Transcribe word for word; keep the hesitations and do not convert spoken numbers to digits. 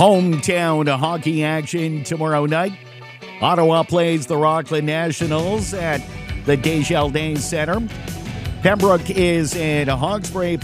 hometown hockey action tomorrow night. Ottawa plays the Rockland Nationals at the Desjardins Centre. Pembroke is in Hawkesbury